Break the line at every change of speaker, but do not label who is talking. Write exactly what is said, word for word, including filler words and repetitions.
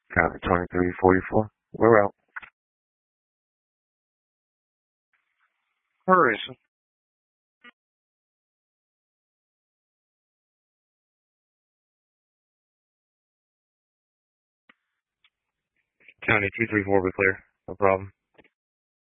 County twenty-three forty-four. We're out. Where is it? County two three four, we're clear. No problem.